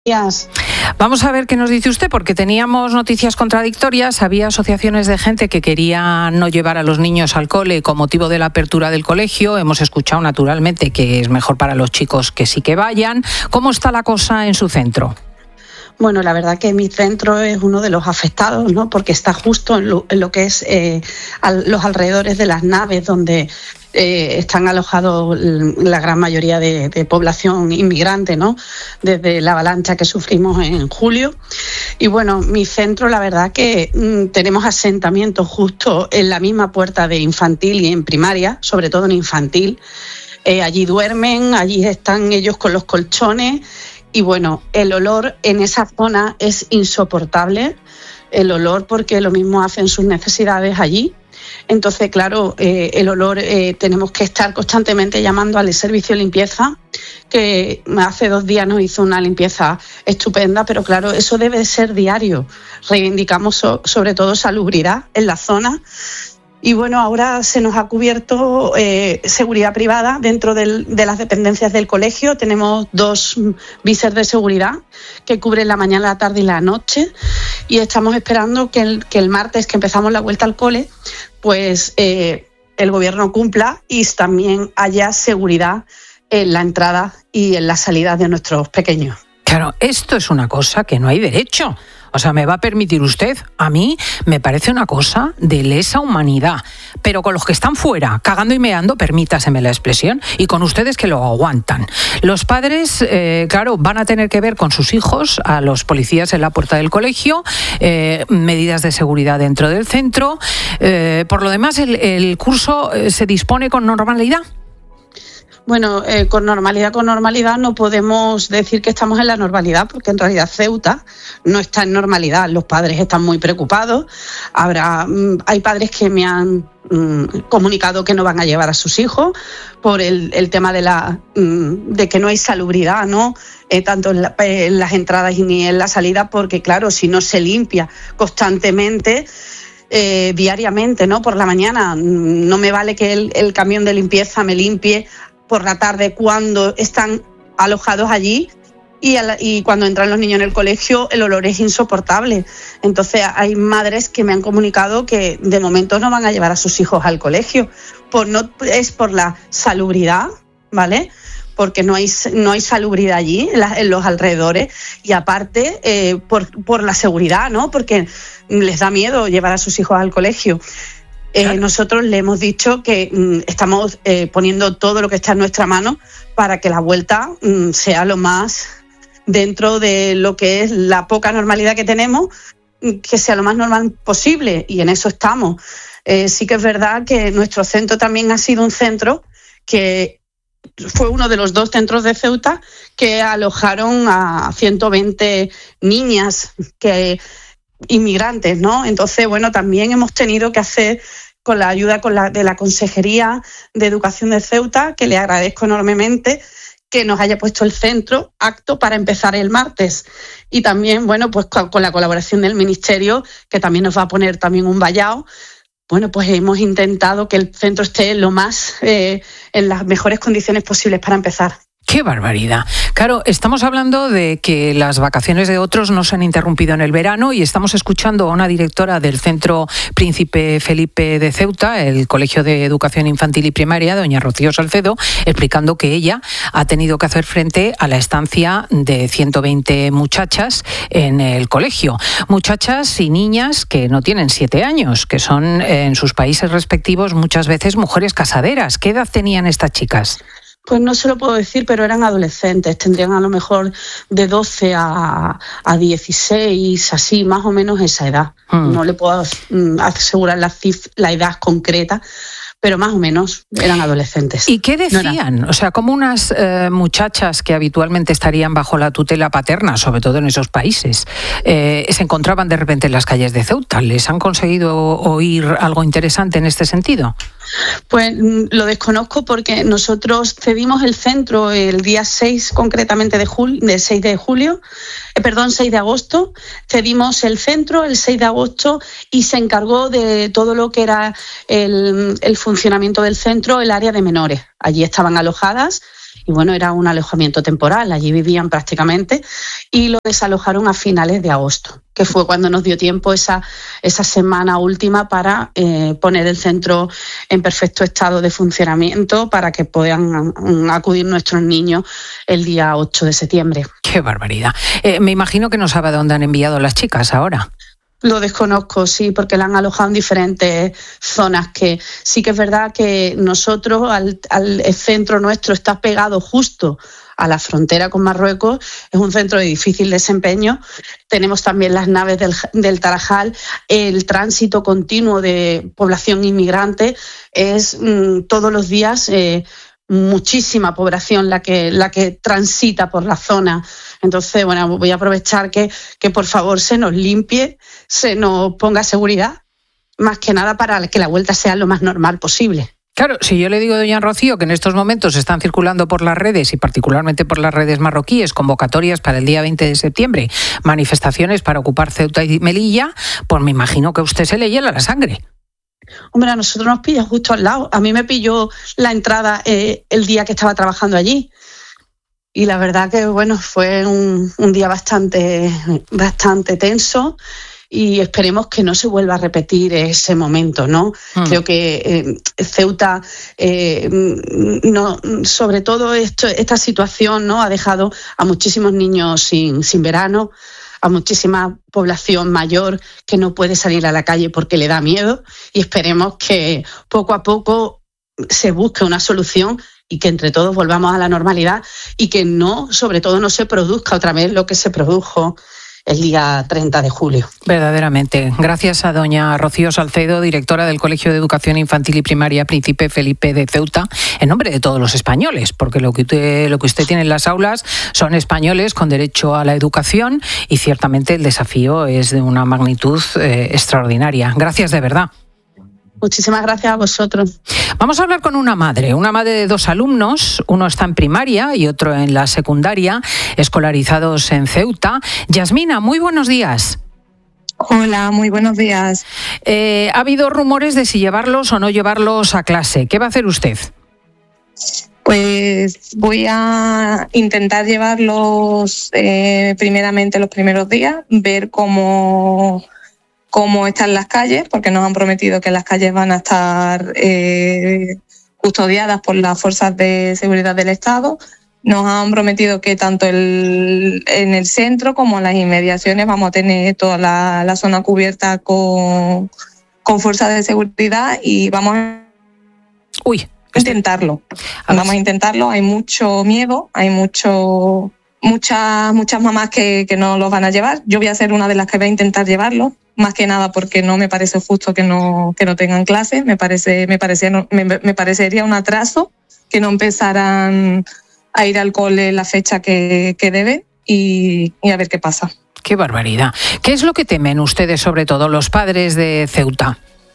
días. Vamos a ver qué nos dice usted, porque teníamos noticias contradictorias. Había asociaciones de gente que quería no llevar a los niños al cole con motivo de la apertura del colegio. Hemos escuchado, naturalmente, que es mejor para los chicos que sí que vayan. ¿Cómo está la cosa en su centro? Bueno, la verdad que mi centro es uno de los afectados, ¿no? Porque está justo en lo que es los alrededores de las naves donde están alojados la gran mayoría de población inmigrante, ¿no? Desde la avalancha que sufrimos en julio. Y bueno, mi centro, la verdad que tenemos asentamientos justo en la misma puerta de infantil y en primaria, sobre todo en infantil. Allí duermen, allí están ellos con los colchones. Y bueno, el olor en esa zona es insoportable, el olor porque lo mismo hacen sus necesidades allí. Entonces, claro, el olor, tenemos que estar constantemente llamando al servicio de limpieza, que hace 2 días nos hizo una limpieza estupenda, pero claro, eso debe ser diario. Reivindicamos sobre todo salubridad en la zona. Y bueno, ahora se nos ha cubierto seguridad privada dentro de las dependencias del colegio. Tenemos 2 visers de seguridad que cubren la mañana, la tarde y la noche. Y estamos esperando que el martes, que empezamos la vuelta al cole, pues el gobierno cumpla y también haya seguridad en la entrada y en la salida de nuestros pequeños. Claro, esto es una cosa que no hay derecho. O sea, ¿me va a permitir usted? A mí me parece una cosa de lesa humanidad. Pero con los que están fuera, cagando y meando, permítaseme la expresión, y con ustedes que lo aguantan. Los padres, claro, van a tener que ver con sus hijos, a los policías en la puerta del colegio, medidas de seguridad dentro del centro. Por lo demás, el curso se dispone con normalidad. Bueno, con normalidad no podemos decir que estamos en la normalidad, porque en realidad Ceuta no está en normalidad. Los padres están muy preocupados. Hay padres que me han comunicado que no van a llevar a sus hijos por el tema de que no hay salubridad, ¿no? Tanto en las entradas ni en la salida, porque claro, si no se limpia constantemente, diariamente, ¿no? Por la mañana no me vale que el camión de limpieza me limpie por la tarde cuando están alojados allí y cuando entran los niños en el colegio el olor es insoportable. Entonces hay madres que me han comunicado que de momento no van a llevar a sus hijos al colegio. Es por la salubridad, ¿vale? Porque no hay salubridad allí en los alrededores, y aparte por la seguridad, ¿no? Porque les da miedo llevar a sus hijos al colegio. Nosotros le hemos dicho que estamos poniendo todo lo que está en nuestra mano para que la vuelta sea lo más dentro de lo que es la poca normalidad que tenemos, que sea lo más normal posible, y en eso estamos. Sí que es verdad que nuestro centro también ha sido un centro que fue uno de los 2 centros de Ceuta que alojaron a 120 niñas inmigrantes, ¿no? Entonces, bueno, también hemos tenido que hacer, con la ayuda de la Consejería de Educación de Ceuta, que le agradezco enormemente, que nos haya puesto el centro apto para empezar el martes. Y también, bueno, pues con la colaboración del Ministerio, que también nos va a poner también un vallado. Bueno, pues hemos intentado que el centro esté en las mejores condiciones posibles para empezar. ¡Qué barbaridad! Claro, estamos hablando de que las vacaciones de otros no se han interrumpido en el verano, y estamos escuchando a una directora del Centro Príncipe Felipe de Ceuta, el Colegio de Educación Infantil y Primaria, doña Rocío Salcedo, explicando que ella ha tenido que hacer frente a la estancia de 120 muchachas en el colegio. Muchachas y niñas que no tienen 7 años, que son en sus países respectivos muchas veces mujeres casaderas. ¿Qué edad tenían estas chicas? Pues no se lo puedo decir, pero eran adolescentes, tendrían a lo mejor de 12 a 16, así, más o menos esa edad. No le puedo asegurar la edad concreta, pero más o menos eran adolescentes. ¿Y qué decían? O sea, como unas muchachas que habitualmente estarían bajo la tutela paterna, sobre todo en esos países, se encontraban de repente en las calles de Ceuta. ¿Les han conseguido oír algo interesante en este sentido? Pues lo desconozco, porque nosotros cedimos el centro el día 6, concretamente de 6 de agosto. Cedimos el centro el 6 de agosto y se encargó de todo lo que era el funcionamiento del centro, el área de menores. Allí estaban alojadas y bueno, era un alojamiento temporal, allí vivían prácticamente, y lo desalojaron a finales de agosto, que fue cuando nos dio tiempo esa semana última para poner el centro en perfecto estado de funcionamiento para que puedan acudir nuestros niños el día 8 de septiembre. ¡Qué barbaridad! Me imagino que no sabe a dónde han enviado las chicas ahora. Lo desconozco, sí, porque la han alojado en diferentes zonas, que sí que es verdad que nosotros, el centro nuestro está pegado justo a la frontera con Marruecos, es un centro de difícil desempeño. Tenemos también las naves del Tarajal, el tránsito continuo de población inmigrante es todos los días muchísima población la que transita por la zona. Entonces, bueno, voy a aprovechar que por favor se nos limpie, se nos ponga seguridad, más que nada para que la vuelta sea lo más normal posible. Claro, si yo le digo, doña Rocío, que en estos momentos están circulando por las redes y particularmente por las redes marroquíes convocatorias para el día 20 de septiembre, manifestaciones para ocupar Ceuta y Melilla, pues me imagino que a usted se le hiela la sangre. Hombre, a nosotros nos pilla justo al lado. A mí me pilló la entrada el día que estaba trabajando allí. Y la verdad que, bueno, fue un día bastante tenso y esperemos que no se vuelva a repetir ese momento, ¿no? Creo que Ceuta, no, sobre todo esta situación, ¿no?, ha dejado a muchísimos niños sin verano, a muchísima población mayor que no puede salir a la calle porque le da miedo, y esperemos que poco a poco se busque una solución y que entre todos volvamos a la normalidad y que sobre todo no se produzca otra vez lo que se produjo el día 30 de julio. Verdaderamente. Gracias a doña Rocío Salcedo, directora del Colegio de Educación Infantil y Primaria Príncipe Felipe de Ceuta, en nombre de todos los españoles, porque lo que usted tiene en las aulas son españoles con derecho a la educación y ciertamente el desafío es de una magnitud extraordinaria. Gracias de verdad. Muchísimas gracias a vosotros. Vamos a hablar con una madre de 2 alumnos, uno está en primaria y otro en la secundaria, escolarizados en Ceuta. Yasmina, muy buenos días. Hola, muy buenos días. Ha habido rumores de si llevarlos o no llevarlos a clase. ¿Qué va a hacer usted? Pues voy a intentar llevarlos primeramente los primeros días, ver cómo están las calles, porque nos han prometido que las calles van a estar custodiadas por las fuerzas de seguridad del Estado. Nos han prometido que tanto en el centro como en las inmediaciones vamos a tener toda la zona cubierta con fuerzas de seguridad y vamos a intentarlo. Vamos a intentarlo. Hay mucho miedo, hay muchas mamás que no los van a llevar. Yo voy a ser una de las que va a intentar llevarlo. Más que nada porque no me parece justo que no tengan clases, me parecería un atraso que no empezaran a ir al cole en la fecha que deben y a ver qué pasa. ¡Qué barbaridad! ¿Qué es lo que temen ustedes, sobre todo los padres de Ceuta?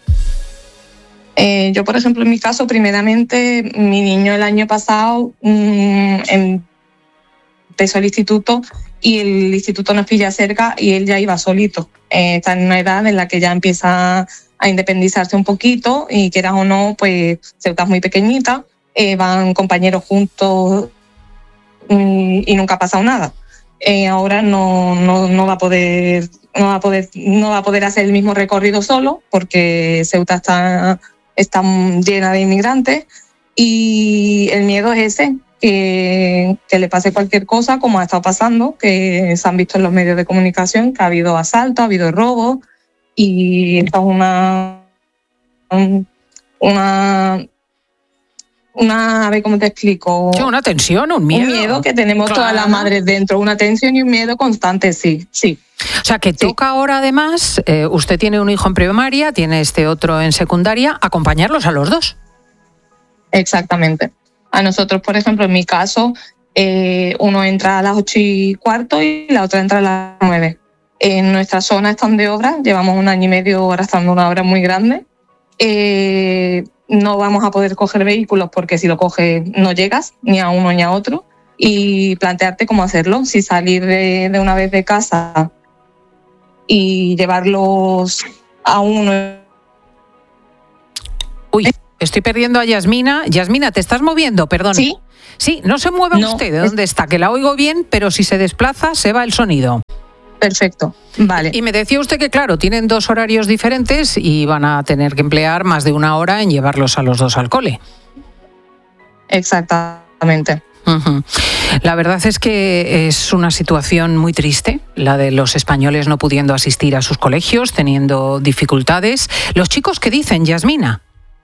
Yo, por ejemplo, en mi caso, primeramente, mi niño el año pasado empezó el instituto y el instituto nos pilla cerca y él ya iba solito. Está en una edad en la que ya empieza a independizarse un poquito y quieras o no, pues Ceuta es muy pequeñita, van compañeros juntos y nunca ha pasado nada. Ahora no va a poder hacer el mismo recorrido solo porque Ceuta está llena de inmigrantes y el miedo es ese. Que le pase cualquier cosa, como ha estado pasando, que se han visto en los medios de comunicación, que ha habido asaltos, ha habido robos, y esto es a ver cómo te explico. Una tensión, un miedo. Un miedo que tenemos todas las madres dentro, una tensión y un miedo constante, sí. O sea, que toca ahora además, usted tiene un hijo en primaria, tiene este otro en secundaria, acompañarlos a los dos. Exactamente. A nosotros, por ejemplo, en mi caso, uno entra a las 8:15 y la otra entra a las 9. En nuestra zona están de obra, llevamos 1 año y medio arrastrando una obra muy grande. No vamos a poder coger vehículos porque si lo coges no llegas ni a uno ni a otro. Y plantearte cómo hacerlo, si salir de una vez de casa y llevarlos a uno. Uy. Estoy perdiendo a Yasmina. Yasmina, ¿te estás moviendo? Perdón. Sí. Sí, no se mueva usted de dónde está, que la oigo bien, pero si se desplaza se va el sonido. Perfecto, vale. Y me decía usted que, claro, tienen 2 horarios diferentes y van a tener que emplear más de 1 hora en llevarlos a los 2 al cole. Exactamente. Uh-huh. La verdad es que es una situación muy triste, la de los españoles no pudiendo asistir a sus colegios, teniendo dificultades. ¿Los chicos qué dicen, Yasmina?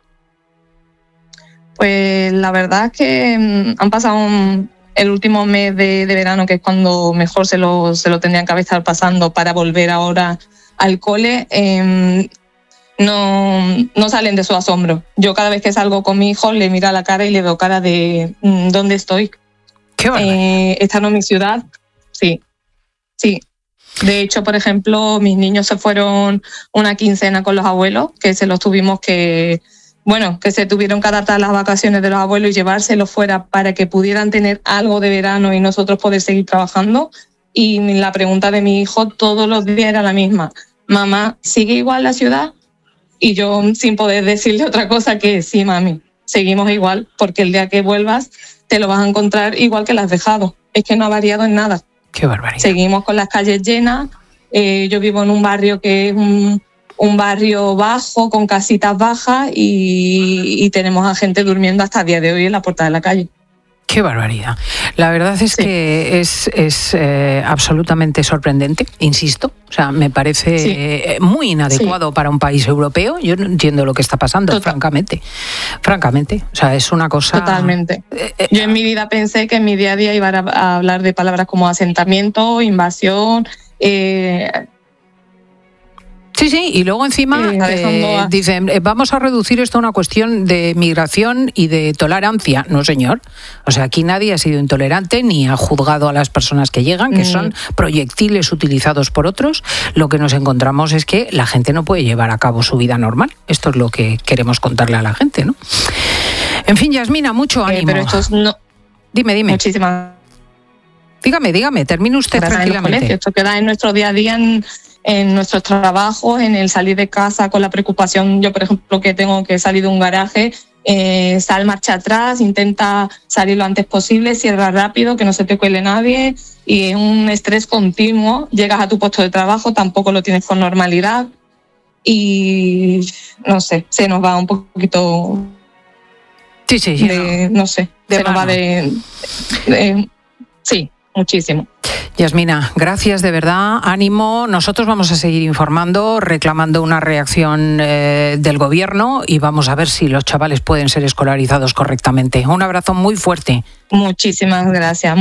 Pues la verdad es que han pasado el último mes de verano, que es cuando mejor se lo tendrían que estar pasando para volver ahora al cole, no salen de su asombro. Yo cada vez que salgo con mi hijo le miro a la cara y le veo cara de ¿dónde estoy? Esta no es mi ciudad. Sí. De hecho, por ejemplo, mis niños se fueron una quincena con los abuelos, que se los tuvimos que se tuvieron que adaptar a las vacaciones de los abuelos y llevárselos fuera para que pudieran tener algo de verano y nosotros poder seguir trabajando. Y la pregunta de mi hijo todos los días era la misma: mamá, ¿sigue igual la ciudad? Y yo, sin poder decirle otra cosa que sí, mami, seguimos igual, porque el día que vuelvas te lo vas a encontrar igual que lo has dejado. Es que no ha variado en nada. Qué barbaridad. Seguimos con las calles llenas. Yo vivo en un barrio que es un barrio bajo, con casitas bajas, y tenemos a gente durmiendo hasta el día de hoy en la puerta de la calle. Qué barbaridad. La verdad es que es absolutamente sorprendente, insisto. O sea, me parece muy inadecuado para un país europeo. Yo no entiendo lo que está pasando, francamente. O sea, es una cosa... Totalmente. Yo en mi vida pensé que en mi día a día iba a hablar de palabras como asentamiento, invasión... Sí, y luego encima dicen, vamos a reducir esto a una cuestión de migración y de tolerancia. No, señor. O sea, aquí nadie ha sido intolerante ni ha juzgado a las personas que llegan, que son proyectiles utilizados por otros. Lo que nos encontramos es que la gente no puede llevar a cabo su vida normal. Esto es lo que queremos contarle a la gente, ¿no? En fin, Yasmina, mucho ánimo. Pero esto no... Dime. Muchísimas... Dígame, termine usted tranquilamente. Esto queda en nuestro día a día, en nuestros trabajos, en el salir de casa con la preocupación. Yo, por ejemplo, que tengo que salir de un garaje, sal marcha atrás, intenta salir lo antes posible, cierra rápido, que no se te cuele nadie, y es un estrés continuo. Llegas a tu puesto de trabajo, tampoco lo tienes con normalidad y no sé, se nos va un poquito sí, muchísimo. Yasmina, gracias de verdad, ánimo. Nosotros vamos a seguir informando, reclamando una reacción del gobierno y vamos a ver si los chavales pueden ser escolarizados correctamente. Un abrazo muy fuerte. Muchísimas gracias.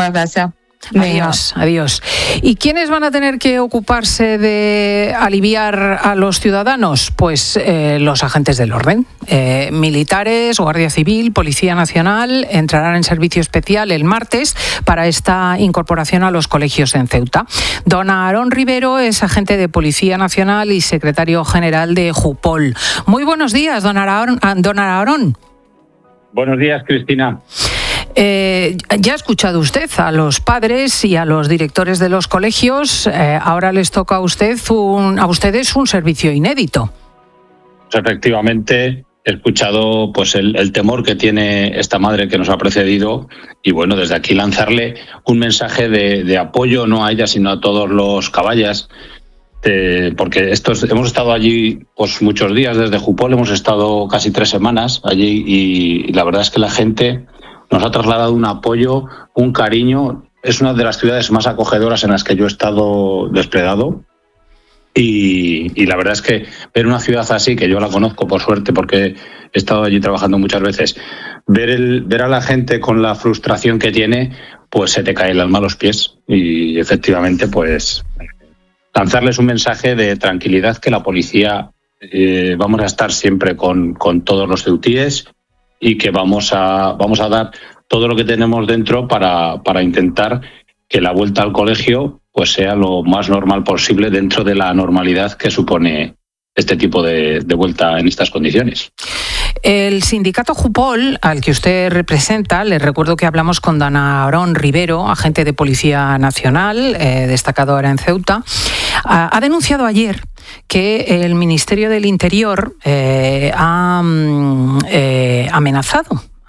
Adiós. ¿Y quiénes van a tener que ocuparse de aliviar a los ciudadanos? Pues los agentes del orden. Militares, Guardia Civil, Policía Nacional entrarán en servicio especial el martes para esta incorporación a los colegios en Ceuta. Don Aarón Rivero es agente de Policía Nacional y secretario general de Jupol. Muy buenos días, don Aarón. Buenos días, Cristina. Ya ha escuchado usted a los padres y a los directores de los colegios. Ahora les toca a ustedes un servicio inédito. Pues efectivamente, he escuchado pues el temor que tiene esta madre que nos ha precedido y bueno, desde aquí lanzarle un mensaje de apoyo no a ella sino a todos los caballas. Porque hemos estado allí pues muchos días desde Jupol, hemos estado casi 3 semanas allí y la verdad es que la gente nos ha trasladado un apoyo, un cariño. Es una de las ciudades más acogedoras en las que yo he estado desplegado y la verdad es que ver una ciudad así, que yo la conozco por suerte porque he estado allí trabajando muchas veces, ver a la gente con la frustración que tiene, pues se te cae el alma a los pies y efectivamente pues lanzarles un mensaje de tranquilidad, que la policía vamos a estar siempre con todos los ceutíes y que vamos a dar todo lo que tenemos dentro para intentar que la vuelta al colegio pues sea lo más normal posible dentro de la normalidad que supone este tipo de vuelta en estas condiciones. El sindicato Jupol, al que usted representa, les recuerdo que hablamos con don Aarón Rivero, agente de Policía Nacional, destacado ahora en Ceuta, ha denunciado ayer que el Ministerio del Interior ha amenazado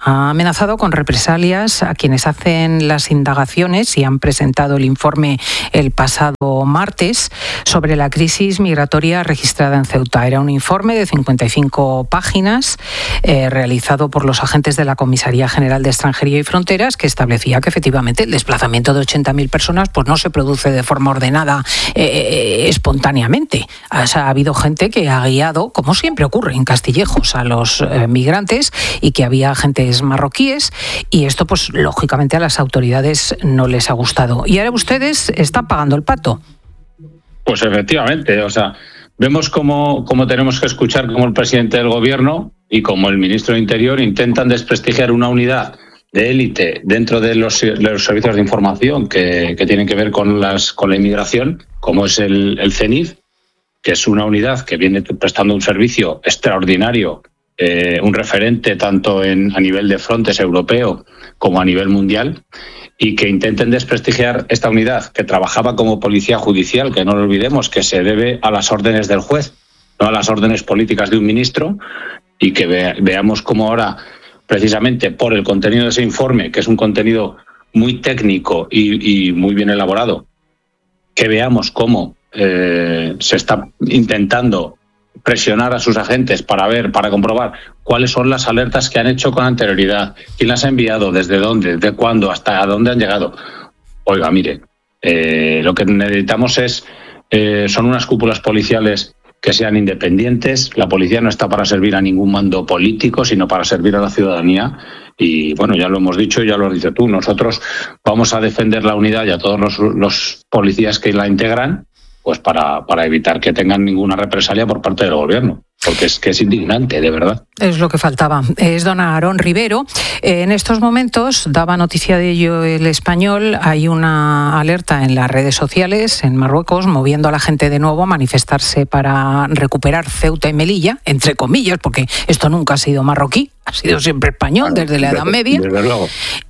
ha amenazado con represalias a quienes hacen las indagaciones y han presentado el informe el pasado martes sobre la crisis migratoria registrada en Ceuta. Era un informe de 55 páginas realizado por los agentes de la Comisaría General de Extranjería y Fronteras, que establecía que efectivamente el desplazamiento de 80.000 personas pues no se produce de forma ordenada espontáneamente. O sea, ha habido gente que ha guiado, como siempre ocurre en Castillejos, a los migrantes, y que había agentes marroquíes, y esto pues lógicamente a las autoridades no les ha gustado. Y ahora ustedes están pagando el pato. Pues efectivamente, o sea, vemos cómo tenemos que escuchar cómo el presidente del gobierno y como el ministro de Interior intentan desprestigiar una unidad de élite dentro de los servicios de información que tienen que ver con la inmigración, como es el CENIF, que es una unidad que viene prestando un servicio extraordinario, un referente tanto a nivel de Frontex europeo como a nivel mundial, y que intenten desprestigiar esta unidad que trabajaba como policía judicial, que no lo olvidemos, que se debe a las órdenes del juez, no a las órdenes políticas de un ministro, y que veamos cómo ahora, precisamente por el contenido de ese informe, que es un contenido muy técnico y muy bien elaborado, que veamos cómo se está intentando presionar a sus agentes para comprobar cuáles son las alertas que han hecho con anterioridad, quién las ha enviado, desde dónde, de cuándo, hasta a dónde han llegado. Oiga, mire, lo que necesitamos son unas cúpulas policiales que sean independientes. La policía no está para servir a ningún mando político, sino para servir a la ciudadanía. Y bueno, ya lo hemos dicho, ya lo has dicho tú, nosotros vamos a defender la unidad y a todos los policías que la integran, pues para evitar que tengan ninguna represalia por parte del gobierno, porque es indignante, de verdad. Es lo que faltaba. Es don Aarón Rivero. En estos momentos, daba noticia de ello El Español, hay una alerta en las redes sociales en Marruecos moviendo a la gente de nuevo a manifestarse para recuperar Ceuta y Melilla, entre comillas, porque esto nunca ha sido marroquí, ha sido siempre español desde la Edad Media. Desde luego.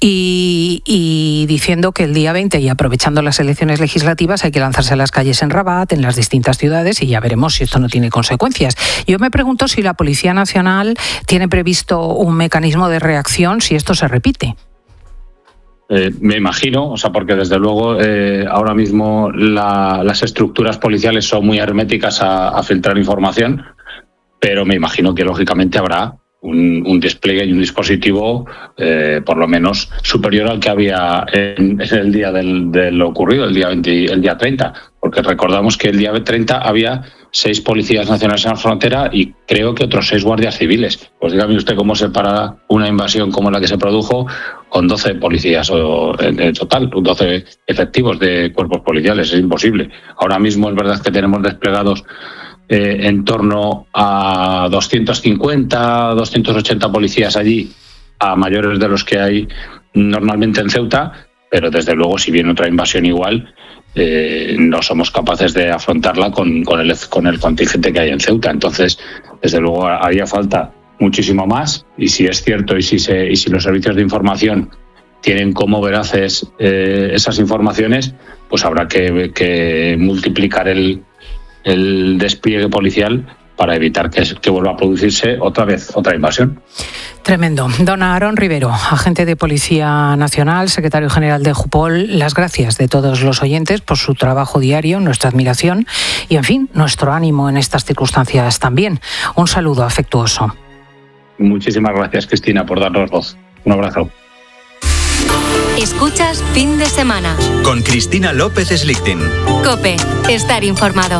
Y diciendo que el día 20, y aprovechando las elecciones legislativas, hay que lanzarse a las calles en Rabat, en las distintas ciudades, y ya veremos si esto no tiene consecuencias. Yo me pregunto si la Policía Nacional tiene previsto un mecanismo de reacción si esto se repite. Me imagino, o sea, porque desde luego ahora mismo las estructuras policiales son muy herméticas a filtrar información, pero me imagino que lógicamente habrá un despliegue y un dispositivo por lo menos superior al que había en el día de lo ocurrido, el día 30, porque recordamos que el día 30 había 6 policías nacionales en la frontera y creo que otros 6 guardias civiles. Pues dígame usted cómo se para una invasión como la que se produjo con 12 policías en total, 12 efectivos de cuerpos policiales. Es imposible. Ahora mismo es verdad que tenemos desplegados en torno a 250, 280 policías allí, a mayores de los que hay normalmente en Ceuta, pero desde luego si viene otra invasión igual, no somos capaces de afrontarla con el contingente que hay en Ceuta. Entonces, desde luego haría falta muchísimo más, y si es cierto y si los servicios de información tienen como veraces esas informaciones, pues habrá que multiplicar el despliegue policial para evitar que vuelva a producirse otra invasión. Tremendo. Don Aarón Rivero, agente de Policía Nacional, secretario general de Jupol, las gracias de todos los oyentes por su trabajo diario, nuestra admiración y, en fin, nuestro ánimo en estas circunstancias también. Un saludo afectuoso. Muchísimas gracias, Cristina, por darnos voz. Un abrazo. Escuchas Fin de Semana con Cristina López Slichting. COPE. Estar informado.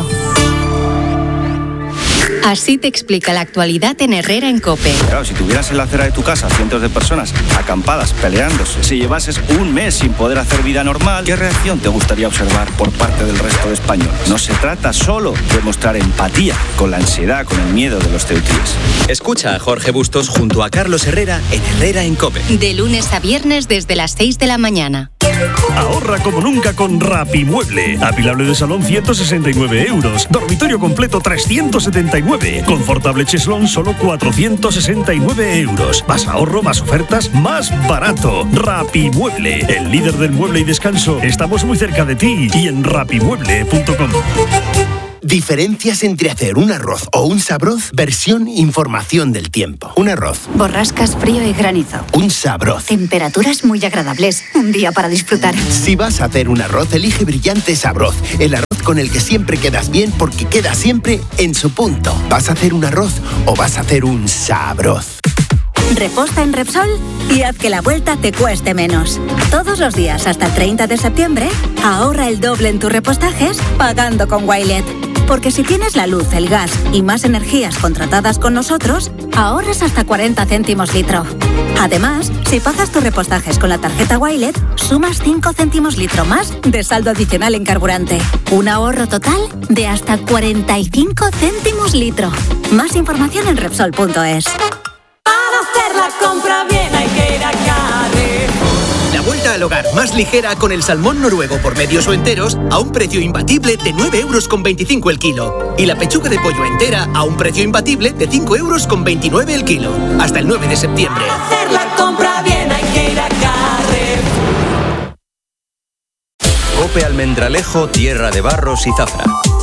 Así te explica la actualidad en Herrera en COPE. Claro, si tuvieras en la acera de tu casa cientos de personas acampadas, peleándose, si llevases un mes sin poder hacer vida normal, ¿qué reacción te gustaría observar por parte del resto de españoles? No se trata solo de mostrar empatía con la ansiedad, con el miedo de los ceutíes. Escucha a Jorge Bustos junto a Carlos Herrera en Herrera en COPE. De lunes a viernes desde las 6 de la mañana. Ahorra como nunca con Rapimueble. Apilable de salón 169 euros. Dormitorio completo 379. Confortable cheslón solo 469 euros. Más ahorro, más ofertas, más barato. Rapimueble, el líder del mueble y descanso. Estamos muy cerca de ti y en rapimueble.com. Diferencias entre hacer un arroz o un sabroz, versión información del tiempo. Un arroz. Borrascas, frío y granizo. Un sabroz. Temperaturas muy agradables. Un día para disfrutar. Si vas a hacer un arroz, elige Brillante Sabroz. El arroz con el que siempre quedas bien porque queda siempre en su punto. ¿Vas a hacer un arroz o vas a hacer un sabroz? Reposta en Repsol y haz que la vuelta te cueste menos. Todos los días hasta el 30 de septiembre, ahorra el doble en tus repostajes pagando con Wilet. Porque si tienes la luz, el gas y más energías contratadas con nosotros, ahorras hasta 40 céntimos litro. Además, si pagas tus repostajes con la tarjeta Wilet, sumas 5 céntimos litro más de saldo adicional en carburante. Un ahorro total de hasta 45 céntimos litro. Más información en Repsol.es. Hacer la compra bien hay que ir a Carrefour. La vuelta al hogar más ligera con el salmón noruego por medios o enteros a un precio imbatible de 9,25 € el kilo. Y la pechuga de pollo entera a un precio imbatible de 5,29 € el kilo. Hasta el 9 de septiembre. Hacer la compra bien hay que ir a Carrefour. Cope Almendralejo, tierra de barros y zafra.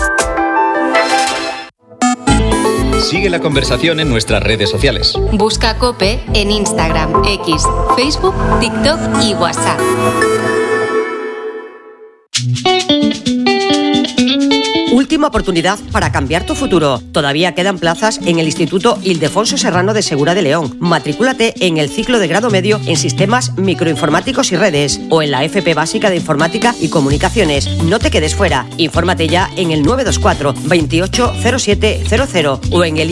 Sigue la conversación en nuestras redes sociales. Busca COPE en Instagram, X, Facebook, TikTok y WhatsApp. Última oportunidad para cambiar tu futuro. Todavía quedan plazas en el Instituto Ildefonso Serrano de Segura de León. Matrículate en el ciclo de grado medio en Sistemas Microinformáticos y Redes o en la FP Básica de Informática y Comunicaciones. No te quedes fuera. Infórmate ya en el 924 280700 o en el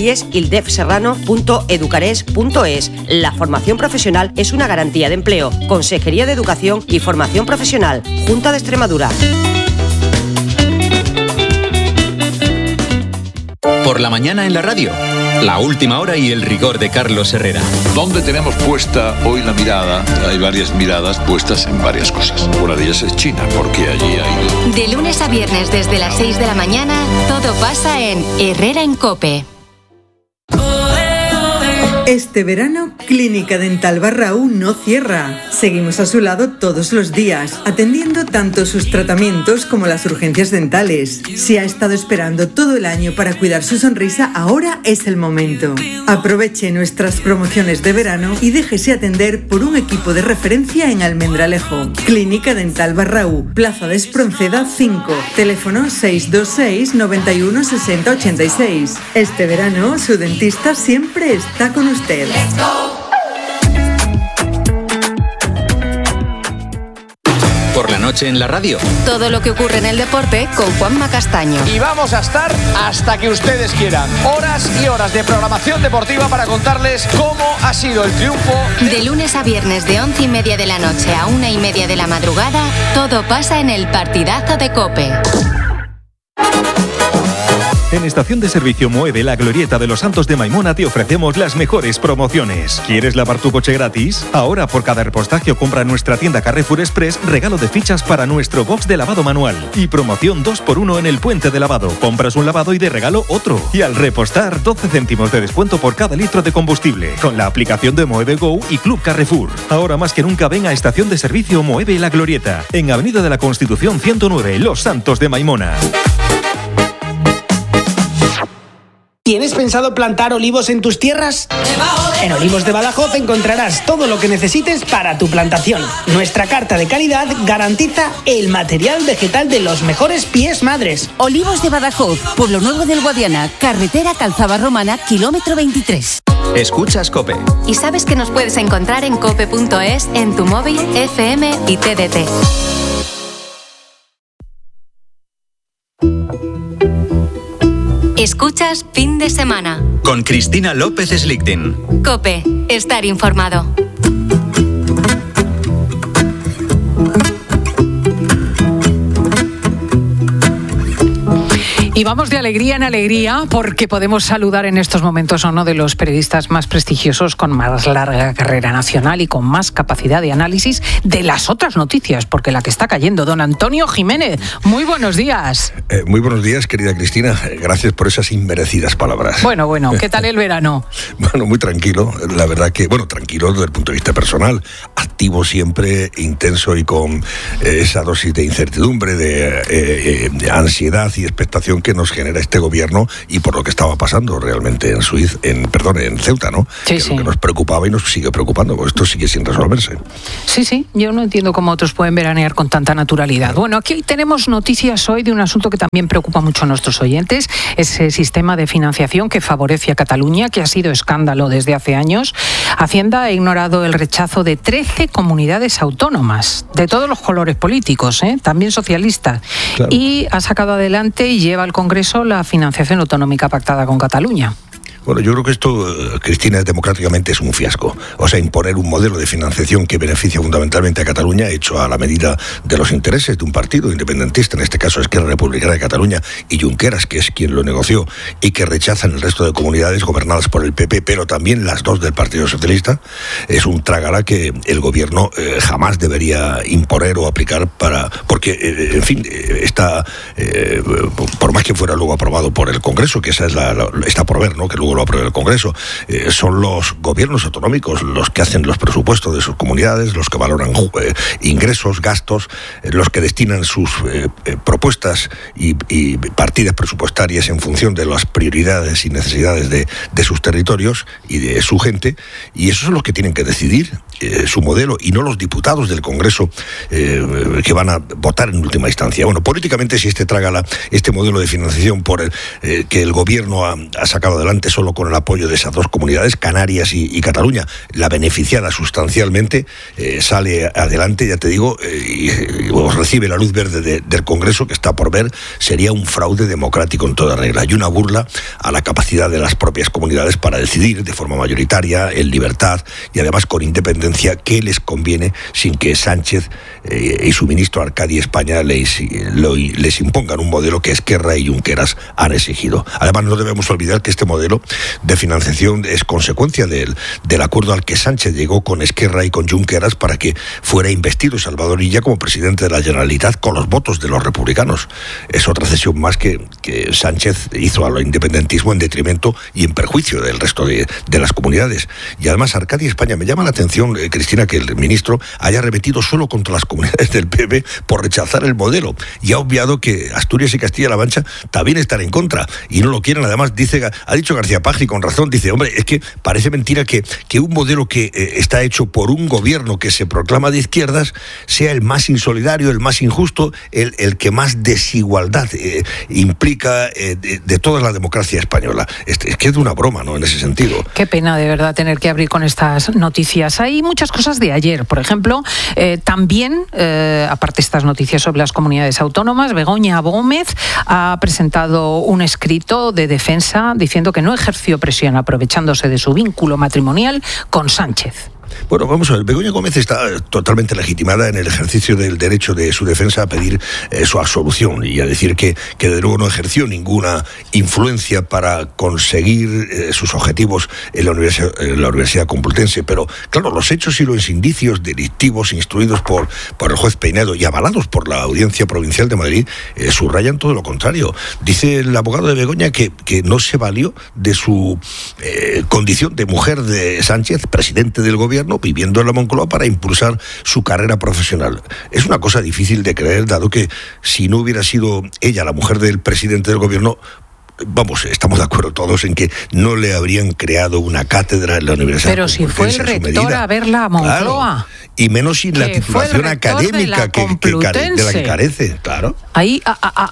iesildefserrano.educares.es. La formación profesional es una garantía de empleo. Consejería de Educación y Formación Profesional. Junta de Extremadura. Por la mañana en la radio, la última hora y el rigor de Carlos Herrera. ¿Dónde tenemos puesta hoy la mirada? Hay varias miradas puestas en varias cosas. Una de ellas es China, porque allí hay... De lunes a viernes desde las 6 de la mañana, todo pasa en Herrera en COPE. Este verano, Clínica Dental Barraú no cierra. Seguimos a su lado todos los días, atendiendo tanto sus tratamientos como las urgencias dentales. Si ha estado esperando todo el año para cuidar su sonrisa, ahora es el momento. Aproveche nuestras promociones de verano y déjese atender por un equipo de referencia en Almendralejo. Clínica Dental Barraú, Plaza de Espronceda 5, teléfono 626 91 60 86. Este verano, su dentista siempre está con usted. Por la noche en la radio. Todo lo que ocurre en el deporte con Juanma Castaño. Y vamos a estar hasta que ustedes quieran. Horas y horas de programación deportiva para contarles cómo ha sido el triunfo. De lunes a viernes de 11:30 de la noche a 1:30 de la madrugada, todo pasa en el partidazo de COPE. En Estación de Servicio Moeve, la Glorieta de los Santos de Maimona, te ofrecemos las mejores promociones. ¿Quieres lavar tu coche gratis? Ahora, por cada repostaje o compra en nuestra tienda Carrefour Express, regalo de fichas para nuestro box de lavado manual. Y promoción 2x1 en el puente de lavado. Compras un lavado y de regalo otro. Y al repostar, 12 céntimos de descuento por cada litro de combustible. Con la aplicación de Moeve Go y Club Carrefour. Ahora más que nunca, ven a Estación de Servicio Moeve la Glorieta. En Avenida de la Constitución 109, Los Santos de Maimona. ¿Tienes pensado plantar olivos en tus tierras? En Olivos de Badajoz encontrarás todo lo que necesites para tu plantación. Nuestra carta de calidad garantiza el material vegetal de los mejores pies madres. Olivos de Badajoz, Pueblo Nuevo del Guadiana, carretera Calzada Romana, kilómetro 23. Escuchas COPE. Y sabes que nos puedes encontrar en cope.es, en tu móvil, FM y TDT. Escuchas Fin de Semana. Con Cristina López Slichting. COPE. Estar informado. Y vamos de alegría en alegría porque podemos saludar en estos momentos a uno de los periodistas más prestigiosos, con más larga carrera nacional y con más capacidad de análisis de las otras noticias, porque la que está cayendo, don Antonio Jiménez. Muy buenos días. Muy buenos días, querida Cristina. Gracias por esas inmerecidas palabras. Bueno, ¿qué tal el verano? Bueno, muy tranquilo. La verdad que, tranquilo desde el punto de vista personal. Activo siempre, intenso y con esa dosis de incertidumbre, de ansiedad y expectación que nos genera este gobierno y por lo que estaba pasando realmente en Ceuta, ¿no? Sí, Lo que nos preocupaba y nos sigue preocupando, porque esto sigue sin resolverse. Sí, yo no entiendo cómo otros pueden veranear con tanta naturalidad. Bueno, aquí tenemos noticias hoy de un asunto que también preocupa mucho a nuestros oyentes, ese sistema de financiación que favorece a Cataluña, que ha sido escándalo desde hace años. Hacienda ha ignorado el rechazo de 13 comunidades autónomas, de todos los colores políticos, también socialistas, claro. Y ha sacado adelante y lleva al Congreso la financiación autonómica pactada con Cataluña. Bueno, yo creo que esto, Cristina, democráticamente es un fiasco. O sea, imponer un modelo de financiación que beneficia fundamentalmente a Cataluña, hecho a la medida de los intereses de un partido independentista, en este caso Esquerra Republicana de Cataluña, y Junqueras, que es quien lo negoció, y que rechazan el resto de comunidades gobernadas por el PP, pero también las dos del Partido Socialista, es un trágala que el gobierno jamás debería imponer o aplicar porque, en fin, está, por más que fuera luego aprobado por el Congreso, que esa es está por ver, ¿no? Que luego lo apruebe el Congreso, son los gobiernos autonómicos los que hacen los presupuestos de sus comunidades, los que valoran ingresos, gastos, los que destinan sus propuestas y partidas presupuestarias en función de las prioridades y necesidades de sus territorios y de su gente, y esos son los que tienen que decidir su modelo, y no los diputados del Congreso que van a votar en última instancia. Bueno, políticamente, si este modelo de financiación que el gobierno ha sacado adelante solo con el apoyo de esas dos comunidades, Canarias y Cataluña, la beneficiada sustancialmente, sale adelante, ya te digo, y recibe la luz verde del Congreso, que está por ver, sería un fraude democrático en toda regla y una burla a la capacidad de las propias comunidades para decidir de forma mayoritaria, en libertad y además con independencia, qué les conviene, sin que Sánchez y su ministro Arcadi España les impongan un modelo que Esquerra y Junqueras han exigido. Además, no debemos olvidar que este modelo de financiación es consecuencia del acuerdo al que Sánchez llegó con Esquerra y con Junqueras para que fuera investido Salvador Illa como presidente de la Generalitat con los votos de los republicanos. Es otra cesión más que Sánchez hizo al independentismo en detrimento y en perjuicio del resto de las comunidades. Y además, Arcadi España, me llama la atención, Cristina, que el ministro haya arremetido solo contra las comunidades del PP por rechazar el modelo y ha obviado que Asturias y Castilla-La Mancha también están en contra y no lo quieren. Además, ha dicho García Paje, y con razón, dice, hombre, es que parece mentira que un modelo que está hecho por un gobierno que se proclama de izquierdas sea el más insolidario, el más injusto, el que más desigualdad implica de toda la democracia española. Es que es de una broma, ¿no?, en ese sentido. Qué pena, de verdad, tener que abrir con estas noticias. Hay muchas cosas de ayer, por ejemplo, también, aparte de estas noticias sobre las comunidades autónomas, Begoña Gómez ha presentado un escrito de defensa diciendo que no ejerció presión aprovechándose de su vínculo matrimonial con Sánchez. Bueno, vamos a ver, Begoña Gómez está totalmente legitimada en el ejercicio del derecho de su defensa a pedir su absolución y a decir que de nuevo no ejerció ninguna influencia para conseguir sus objetivos en la Universidad Complutense. Pero, claro, los hechos y los indicios delictivos instruidos por el juez Peinedo y avalados por la Audiencia Provincial de Madrid subrayan todo lo contrario. Dice el abogado de Begoña que no se valió de su condición de mujer de Sánchez, presidente del gobierno, viviendo en la Moncloa, para impulsar su carrera profesional. Es una cosa difícil de creer, dado que si no hubiera sido ella la mujer del presidente del gobierno, vamos, estamos de acuerdo todos en que no le habrían creado una cátedra en la Universidad. Pero si fue el rector a verla a Moncloa. Claro, y menos sin la titulación académica de la que carece, claro. Ahí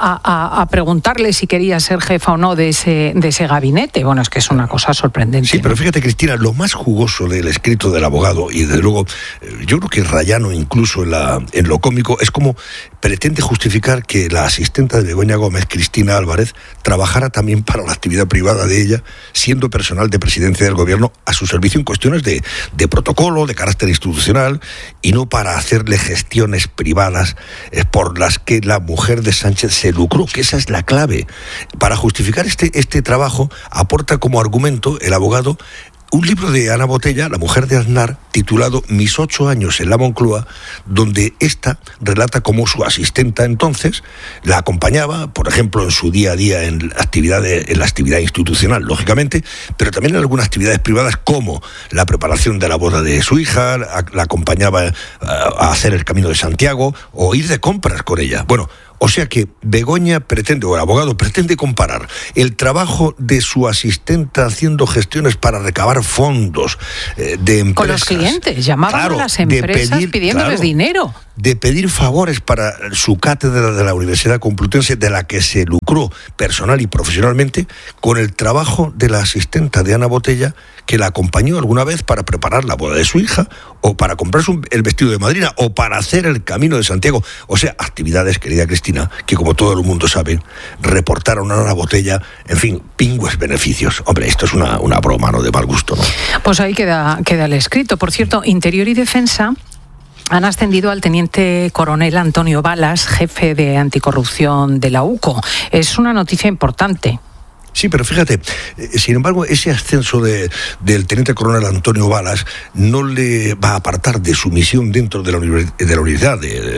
a preguntarle si quería ser jefa o no de ese gabinete. Bueno, es que es una cosa sorprendente. Sí, pero fíjate, Cristina, lo más jugoso del escrito del abogado, y desde luego yo creo que rayano incluso en lo cómico, es como pretende justificar que la asistenta de Begoña Gómez, Cristina Álvarez, trabajara también para la actividad privada de ella, siendo personal de presidencia del gobierno a su servicio en cuestiones de protocolo, de carácter institucional, y no para hacerle gestiones privadas por las que la mujer de Sánchez se lucró, que esa es la clave. Para justificar este trabajo, aporta como argumento el abogado un libro de Ana Botella, la mujer de Aznar, titulado Mis 8 años en la Moncloa, donde esta relata cómo su asistenta entonces la acompañaba, por ejemplo, en su día a día en la actividad institucional, lógicamente, pero también en algunas actividades privadas, como la preparación de la boda de su hija, la acompañaba a hacer el Camino de Santiago o ir de compras con ella. Bueno, O sea que Begoña pretende, o el abogado pretende comparar el trabajo de su asistenta haciendo gestiones para recabar fondos de empresas. Con los clientes, llamaban a las empresas pidiéndoles dinero. De pedir favores para su cátedra de la Universidad Complutense, de la que se lucró personal y profesionalmente, con el trabajo de la asistenta de Ana Botella, que la acompañó alguna vez para preparar la boda de su hija, o para comprarse el vestido de madrina, o para hacer el Camino de Santiago. O sea, actividades, querida Cristina, que como todo el mundo sabe, reportaron a Ana Botella, en fin, pingües beneficios. Hombre, esto es una broma, ¿no?, de mal gusto, ¿no? Pues ahí queda el escrito. Por cierto, Interior y Defensa han ascendido al teniente coronel Antonio Balas, jefe de anticorrupción de la UCO. Es una noticia importante. Sí, pero fíjate, sin embargo, ese ascenso del teniente coronel Antonio Balas no le va a apartar de su misión dentro de la unidad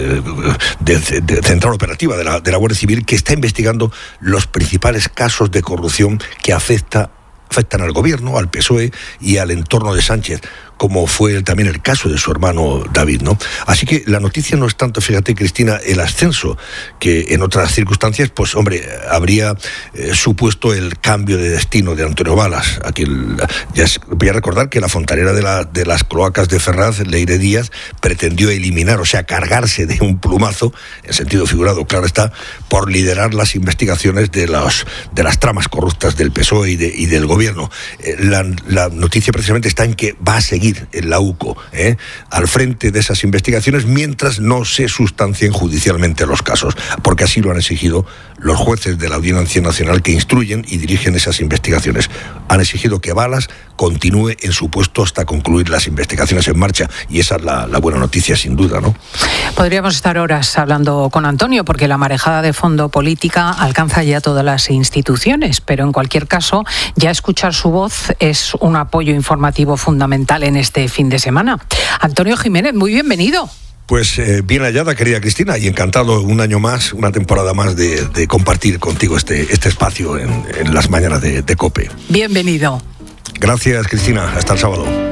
de central operativa de la Guardia Civil, que está investigando los principales casos de corrupción que afectan al gobierno, al PSOE y al entorno de Sánchez, como fue también el caso de su hermano David, ¿no? Así que la noticia no es tanto, fíjate, Cristina, el ascenso, que en otras circunstancias, pues hombre, habría supuesto el cambio de destino de Antonio Balas. Aquí voy a recordar que la fontanera de las cloacas de Ferraz, Leire Díaz, pretendió eliminar, o sea, cargarse de un plumazo, en sentido figurado, claro está, por liderar las investigaciones de las tramas corruptas del PSOE y del gobierno. La noticia precisamente está en que va a seguir en la UCO, al frente de esas investigaciones, mientras no se sustancien judicialmente los casos, porque así lo han exigido los jueces de la Audiencia Nacional que instruyen y dirigen esas investigaciones. Han exigido que Balas continúe en su puesto hasta concluir las investigaciones en marcha, y esa es la buena noticia, sin duda, ¿no? Podríamos estar horas hablando con Antonio, porque la marejada de fondo política alcanza ya todas las instituciones, pero en cualquier caso, ya escuchar su voz es un apoyo informativo fundamental en este fin de semana. Antonio Jiménez, muy bienvenido. Pues bien hallada, querida Cristina, y encantado un año más, una temporada más de compartir contigo este espacio en las mañanas de COPE. Bienvenido. Gracias, Cristina. Hasta el sábado.